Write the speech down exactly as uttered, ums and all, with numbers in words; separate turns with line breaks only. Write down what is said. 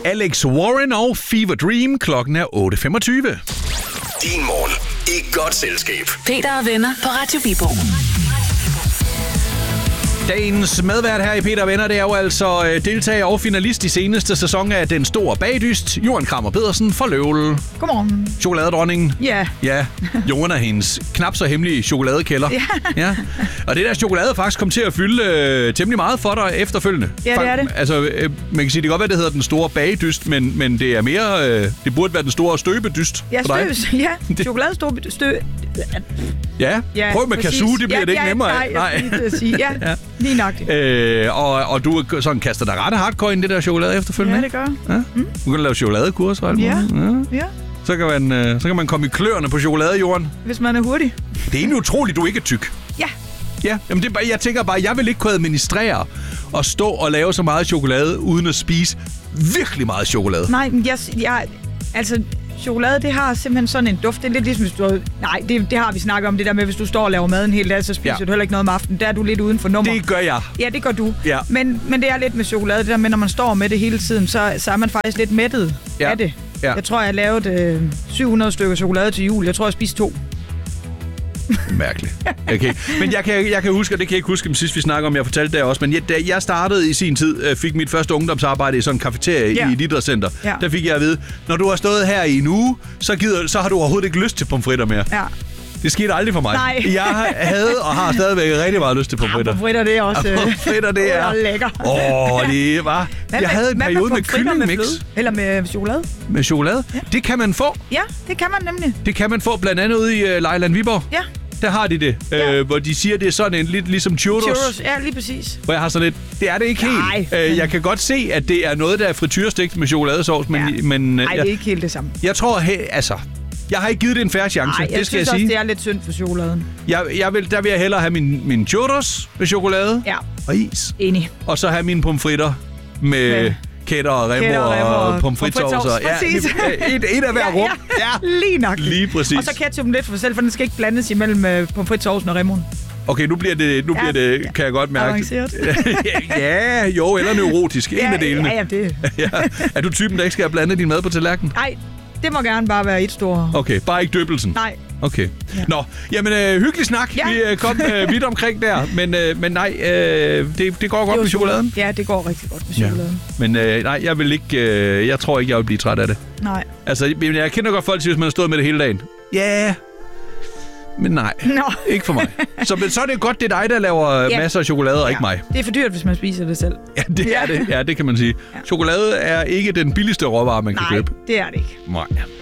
Alex Warren og Fever Dream. Klokken er otte femogtyve.
Din morgen i godt selskab.
Peter og venner på Radio Viborg.
Dagens medvært her i Peter og Venner, det er jo altså deltager og finalist i seneste sæson af Den Store Bagdyst, Johan Krammer Pedersen fra Løvel.
Godmorgen.
Chokoladedronningen.
Ja.
Ja, Johan er hendes knap så hemmelige chokoladekælder.
Ja.
Ja. Og det der chokolade faktisk kom til at fylde øh, temmelig meget for dig efterfølgende.
Ja, det er det.
Altså, øh, man kan sige, det kan godt være, det hedder Den Store Bagdyst, men, men det er mere, øh, det burde være Den Store Støbedyst
Ja,
for dig.
støs. Ja, chokoladestøb. Stø...
Ja,
Ja,
prøv med
præcis.
kazoo, det bliver
ja,
det ikke
ja,
nemmere
nej,
af.
Nej, jeg skulle lige til at sige. Ja,
Ja.
lige nøjagtigt.
Øh, og, og du er sådan kaster dig ret hardcore ind i det der chokolade efterfølgende.
Ja, det gør.
Ja? Mm. Du kan lave chokoladekurser og alt
Ja.
muligt. Ja.
Ja,
Så kan, man, øh, så kan man komme i kløerne på chokoladejorden.
hvis man er hurtig.
Det er egentlig utroligt, du ikke er tyk.
Ja.
Ja, jamen det er bare, jeg tænker bare, jeg vil ikke kunne administrere og stå og lave så meget chokolade, uden at spise virkelig meget chokolade.
Nej, men jeg, jeg... Altså, chokolade, det har simpelthen sådan en duft. Det er lidt ligesom, hvis du... Nej, det, det har vi snakket om, det der med, hvis du står og laver mad en hel dag, så spiser
Ja.
du heller ikke noget om aftenen. Der er du lidt uden for nummer.
Det gør jeg.
Ja, det gør du.
Ja.
Men, men det er lidt med chokolade, det der med, når man står med det hele tiden, så, så er man faktisk lidt mættet
Ja.
af det.
Ja.
Jeg tror, jeg lavede øh, syv hundrede stykker chokolade til jul. Jeg tror, jeg spiste to.
Mærkeligt. Okay. Men jeg kan, jeg kan huske, og det kan jeg ikke huske, om sidst vi snakker om, jeg fortalte det også, men jeg, da jeg startede i sin tid, øh, fik mit første ungdomsarbejde i sådan en kafeterie
Ja.
i et idrætscenter.
Ja.
Der fik jeg at vide, når du har stået her i en uge, så, gider, så har du overhovedet ikke lyst til pomfritter mere.
Ja.
Det skete aldrig for mig.
Nej.
Jeg havde og har stadigvæk rigtig meget lyst til pomfritter.
Pomfritter, det er også...
Og pomfritter, det er...
det er lækker.
Åh, det var...
Hvad
Jeg
med-
havde en
hvad
periode med
pomfritter
kyllingmix
fløde? Eller med chokolade?
med chokolade.
Ja.
Det kan man få.
Ja, det kan man nemlig.
Det kan man få blandt andet ude i uh, Lejland Viborg.
Ja.
Der har de det,
Ja.
øh, hvor de siger, det er sådan en lidt ligesom churros.
Churros, ja, lige præcis.
Hvor jeg har sådan lidt, det er det ikke helt.
Nej.
Øh, jeg kan godt se, at det er noget, der er frityrestegt med chokoladesauce, men,
Ja.
men øh,
Nej, det er ikke helt det samme.
jeg tror, hey, altså, jeg har ikke givet det en færre chance,
Nej, jeg
det skal
synes
jeg
også,
sige.
det er lidt synd for chokoladen.
Jeg, jeg vil, der vil jeg hellere have min, min churros med chokolade
Ja,
og is,
enig.
og så have mine pomfritter med
Med
kætter og remmer
kætter og remmer
og
og
pomfritsauce.
pomfritsauce, præcis.
Ja, et, et af hver
Ja,
rum.
ja. Lige nok.
Lige præcis.
Og så ketchupen lidt for sig selv, for den skal ikke blandes imellem øh, pomfritsaucen og remmen.
Okay, nu bliver det, nu
Ja.
bliver det, kan jeg godt mærke.
Avanceret.
Ja, jo, eller neurotisk. En
ja,
af delene.
Ja, ja, det.
Ja. Er du typen, der ikke skal have blandet din mad på tallerkenen?
Nej, det må gerne bare være et stort...
Okay, bare ikke døbelsen.
Nej.
Okay.
Ja.
Nå, jamen øh, hyggelig snak.
Ja.
Vi øh, kom øh, vidt omkring der, men, øh, men nej, øh, det, det går godt
Det er jo
med chokoladen.
Ja, det går rigtig godt med chokoladen.
Men øh, nej, jeg vil ikke, øh, jeg tror ikke, jeg vil blive træt af det.
Nej.
Altså, men jeg kender godt folk, der siger, hvis man har stået med det hele dagen. Ja, yeah. Men nej,
Nå.
ikke for mig. Så, men så er det godt, det er dig, der laver
Ja.
masser af chokolade, og
Ja.
ikke mig.
Det er for dyrt, hvis man spiser det selv.
Ja, det er
Ja.
det. Ja, det kan man sige.
Ja.
Chokolade er ikke den billigste råvare, man kan
Nej,
købe.
det er det ikke.
Nej.